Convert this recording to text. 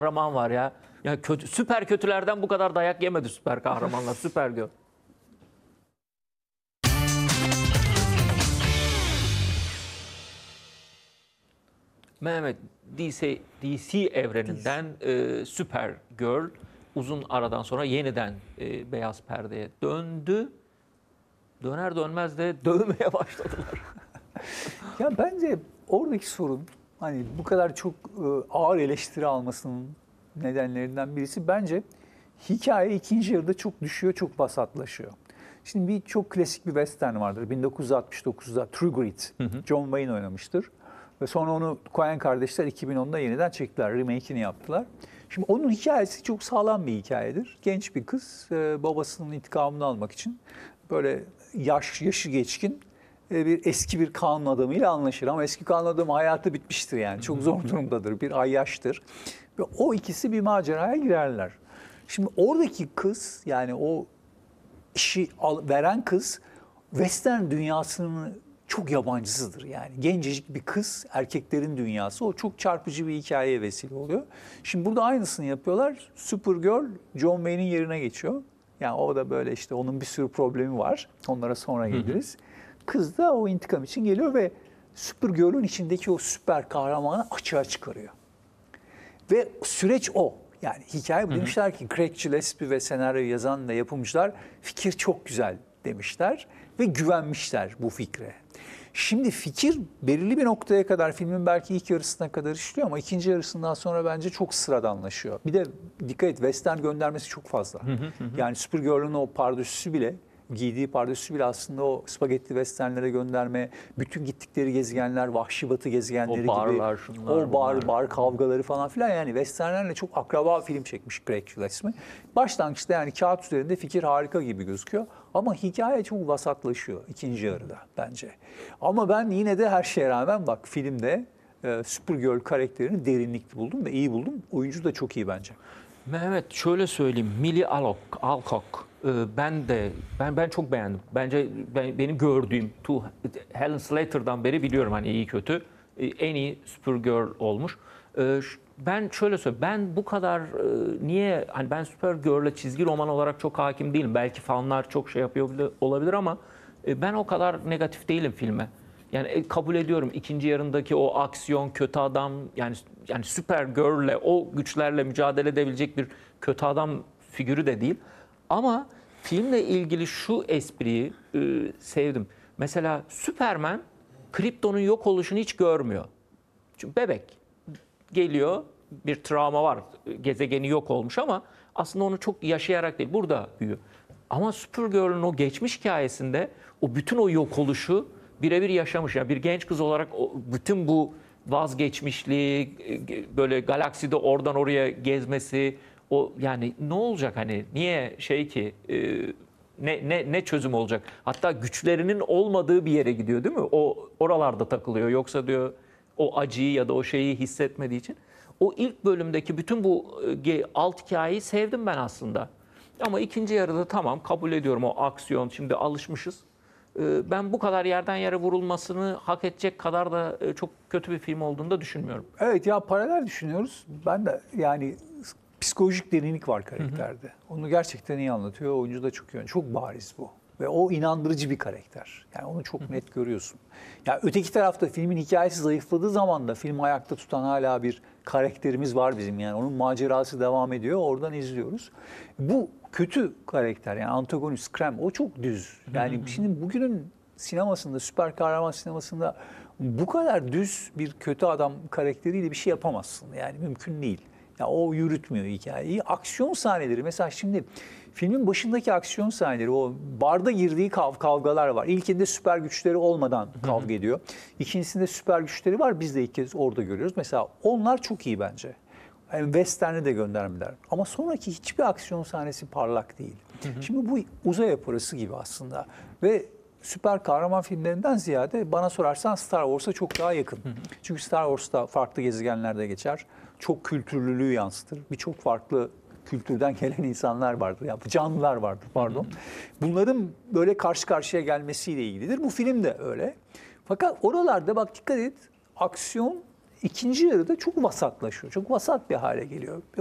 kahraman var ya. Ya kötü, süper kötülerden bu kadar dayak yemedi süper kahramanlar. Süpergirl. Mehmet, DC evreninden Supergirl uzun aradan sonra yeniden beyaz perdeye döndü. Döner dönmez de dövmeye başladılar. Ya bence oradaki sorun hani bu kadar çok ağır eleştiri almasının nedenlerinden birisi bence hikaye ikinci yarıda çok düşüyor, çok vasatlaşıyor. Şimdi bir çok klasik bir western vardır. 1969'da True Grit. John Wayne oynamıştır. Ve sonra onu Coen kardeşler 2010'da yeniden çektiler. Remake'ini yaptılar. Şimdi onun hikayesi çok sağlam bir hikayedir. Genç bir kız babasının intikamını almak için böyle yaşı geçkin eski bir kanun adamıyla anlaşır. Ama eski kanun adamı hayatı bitmiştir yani. Çok zor durumdadır. Bir ayyaştır. Ve o ikisi bir maceraya girerler. Şimdi oradaki kız, yani o işi veren kız western dünyasının çok yabancısıdır yani. Gencecik bir kız, erkeklerin dünyası. O çok çarpıcı bir hikayeye vesile oluyor. Şimdi burada aynısını yapıyorlar. Supergirl John Wayne'in yerine geçiyor. Yani o da böyle işte onun bir sürü problemi var. Onlara sonra geliriz. Kız da o intikam için geliyor ve Supergirl'ün içindeki o süper kahramanı açığa çıkarıyor. Ve süreç o. Yani hikaye bu. Demişler ki Craig Gillespie ve senaryo yazan ve yapımcılar fikir çok güzel demişler ve güvenmişler bu fikre. Şimdi fikir belirli bir noktaya kadar, filmin belki ilk yarısına kadar işliyor ama ikinci yarısından sonra bence çok sıradanlaşıyor. Bir de dikkat et, western göndermesi çok fazla. Yani Supergirl'ün o pardösüsü bile, giydiği pardösüsü bile aslında o spagetti westernlere gönderme, bütün gittikleri gezegenler, Vahşi Batı gezegenleri O barlar, gibi. şunlar, O bar kavgaları falan filan, yani westernlerle çok akraba film çekmiş Craig Gillespie. Başlangıçta yani kağıt üzerinde fikir harika gibi gözüküyor. Ama hikaye çok vasatlaşıyor ikinci yarıda bence. Ama ben yine de her şeye rağmen bak filmde Supergirl karakterini derinlikli buldum ve iyi buldum. Oyuncu da çok iyi bence. Mehmet, şöyle söyleyeyim. Millie Alcock ben çok beğendim. Bence benim gördüğüm Helen Slater'dan beri biliyorum hani iyi kötü en iyi Supergirl olmuş. Ben şöyle söyleyeyim. Ben bu kadar niye hani ben Supergirl'e çizgi roman olarak çok hakim değilim. Belki fanlar çok şey yapıyor olabilir ama ben o kadar negatif değilim filme. Yani kabul ediyorum ikinci yarındaki o aksiyon, kötü adam, yani Supergirl'le o güçlerle mücadele edebilecek bir kötü adam figürü de değil. Ama filmle ilgili şu espriyi sevdim. Mesela Superman Krypton'un yok oluşunu hiç görmüyor. Çünkü bebek geliyor, bir travma var, gezegeni yok olmuş ama aslında onu çok yaşayarak değil, burada büyüyor. Ama Supergirl'ün o geçmiş hikayesinde o bütün o yok oluşu birebir yaşamış. Yani bir genç kız olarak bütün bu vazgeçmişliği, böyle galakside oradan oraya gezmesi, o yani ne olacak hani niye ne çözüm olacak? Hatta güçlerinin olmadığı bir yere gidiyor değil mi? O oralarda takılıyor. Yoksa diyor o acıyı ya da o şeyi hissetmediği için. O ilk bölümdeki bütün bu alt hikayeyi sevdim ben aslında. Ama ikinci yarıda tamam kabul ediyorum o aksiyon, şimdi alışmışız. Ben bu kadar yerden yere vurulmasını hak edecek kadar da çok kötü bir film olduğunu da düşünmüyorum. Evet ya, paralel düşünüyoruz. Ben de yani psikolojik derinlik var karakterde. Onu gerçekten iyi anlatıyor. Oyuncu da çok iyi. Çok bariz bu. Ve o inandırıcı bir karakter. Yani onu çok net görüyorsun. Yani öteki tarafta filmin hikayesi zayıfladığı zaman da film ayakta tutan hala bir karakterimiz var bizim. Yani onun macerası devam ediyor. Oradan izliyoruz. Bu kötü karakter, yani antagonist Krem, o çok düz. Yani şimdi bugünün sinemasında, süper kahraman sinemasında bu kadar düz bir kötü adam karakteriyle bir şey yapamazsın. Yani mümkün değil. Ya o yürütmüyor hikayeyi. Aksiyon sahneleri mesela, şimdi filmin başındaki aksiyon sahneleri, o barda girdiği kavgalar var. İlkinde süper güçleri olmadan kavga ediyor. İkincisinde süper güçleri var. Biz de ilk kez orada görüyoruz. Mesela onlar çok iyi bence. Yani Western'e de göndermeler. Ama sonraki hiçbir aksiyon sahnesi parlak değil. Şimdi bu uzay yaparısı gibi aslında. Ve süper kahraman filmlerinden ziyade bana sorarsan Star Wars'a çok daha yakın. Çünkü Star Wars'ta farklı gezegenlerde geçer. Çok kültürlülüğü yansıtır. Birçok farklı kültürden gelen insanlar vardır. Yani canlılar vardır, pardon. Bunların böyle karşı karşıya gelmesiyle ilgilidir. Bu film de öyle. Fakat oralarda bak dikkat et, aksiyon ikinci yarıda çok vasatlaşıyor. Çok vasat bir hale geliyor.